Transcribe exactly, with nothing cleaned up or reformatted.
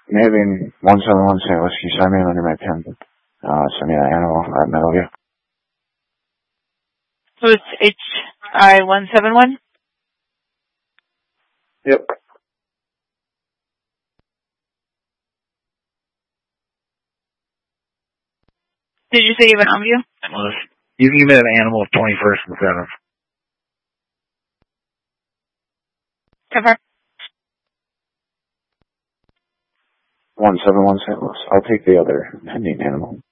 Navy one seven one Saint Louis, can you sign me in under my pen? Uh, send me that animal at Metal Gear. So it's H I one seven one? Yep. Did you say you have an on-view? You can get an animal of twenty-first and seventh. Confirm. one seven one Saint Louis. I'll take the other pending animal.